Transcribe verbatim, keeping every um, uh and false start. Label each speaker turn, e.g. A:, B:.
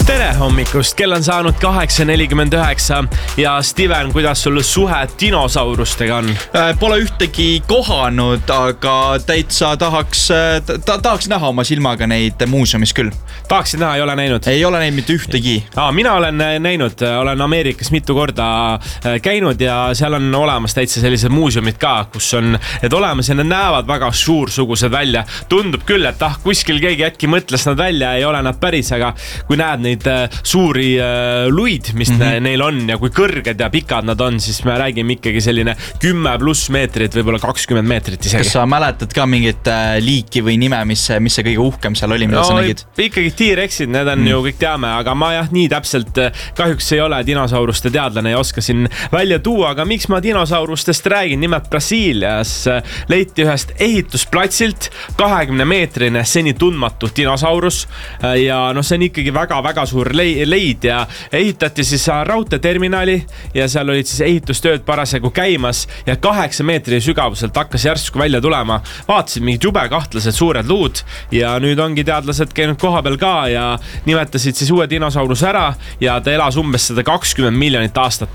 A: Tere hommikust, kell on saanud kaheksa nelikümmend üheksa ja Steven, kuidas sul suhe dinosaurustega on?
B: Pole ühtegi kohanud, aga täitsa tahaks, ta, tahaks näha oma silmaga neid muuseumis küll.
A: Tahaksid näha, ei ole näinud?
B: Ei ole neid mitte ühtegi.
A: Aa, mina olen näinud, olen Ameerikas mitu korda käinud ja seal on olemas täitsa sellised muuseumid ka, kus on need olemas ja need näevad väga suursugused välja. Tundub küll, et ah, kuskil keegi äkki mõtles nad välja, ei ole nad päris, aga kui näed neid suuri luid, mis mm-hmm. neil on ja kui kõrged ja pikad nad on, siis me räägime ikkagi selline kümme pluss meetrit, võib-olla kakskümmend meetrit isegi.
B: Kas sa mäletad ka mingit liiki või nime, mis, mis see kõige uhkem seal oli, mida no, sa nägid?
A: Ikkagi T-Rexid, need on mm. ju kõik teame, aga ma jah, nii täpselt kahjuks ei ole dinosauruste teadlane ja oska siin välja tuua, aga miks ma dinosaurustest räägin? Nimelt Brasiilias leiti ühest ehitusplatsilt kahekümne meetrine seni tundmatu dinosaurus ja no see on ikkagi väga-väga suur leid ja ehitati siis raudteeterminali ja seal olid siis ehitustööd parasjagu käimas ja kaheksa meetri sügavuselt hakkas järsku välja tulema. Vaatasid mingid jube kahtlased suured luud ja nüüd ongi teadlased käinud koha peal ka ja nimetasid siis uue dinosaurus ära ja ta elas umbes sada kakskümmend miljonit aastat.